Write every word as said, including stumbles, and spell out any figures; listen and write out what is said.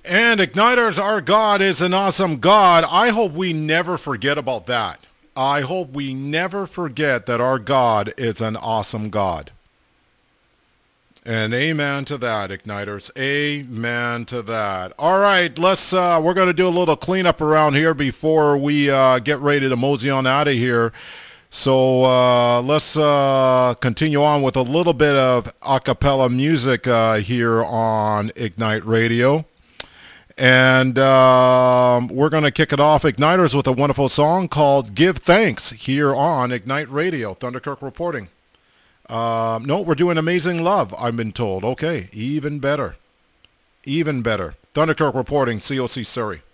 And Igniters, our God is an awesome God. I hope we never forget about that. I hope we never forget that our God is an awesome God. And amen to that, Igniters. Amen to that. All right, let's. Uh, we're going to do a little cleanup around here before we uh, get ready to mosey on out of here. So uh, let's uh, continue on with a little bit of a cappella music uh, here on Ignite Radio. And um, we're going to kick it off, Igniters, with a wonderful song called Give Thanks here on Ignite Radio. Thunderkirk reporting. Um, no, we're doing Amazing Love, I've been told. Okay, even better. Even better. Thunderkirk reporting, C O C Surrey.